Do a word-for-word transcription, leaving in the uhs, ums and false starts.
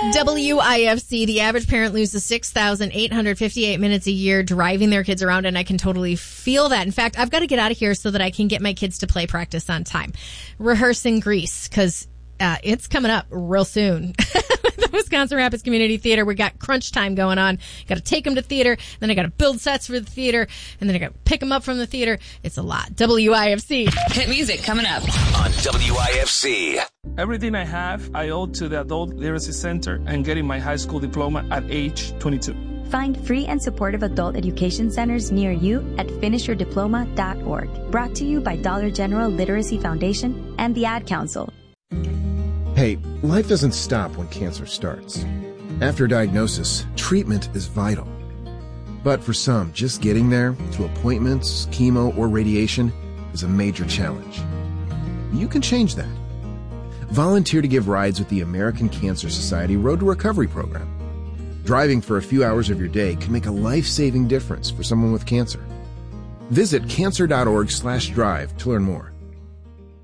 W I F C, the average parent loses six thousand eight hundred fifty-eight minutes a year driving their kids around, and I can totally feel that. In fact, I've got to get out of here so that I can get my kids to play practice on time. Rehearse in Greece, because uh, it's coming up real soon. The Wisconsin Rapids Community Theater. We got crunch time going on. Got to take them to theater. Then I got to build sets for the theater. And then I got to pick them up from the theater. It's a lot. W I F C. Hit music coming up on W I F C. Everything I have, I owe to the Adult Literacy Center and getting my high school diploma at age twenty-two. Find free and supportive adult education centers near you at finish your diploma dot org. Brought to you by Dollar General Literacy Foundation and the Ad Council. Hey, life doesn't stop when cancer starts. After diagnosis, treatment is vital. But for some, just getting there, to appointments, chemo, or radiation, is a major challenge. You can change that. Volunteer to give rides with the American Cancer Society Road to Recovery program. Driving for a few hours of your day can make a life-saving difference for someone with cancer. Visit cancer dot org slash drive to learn more.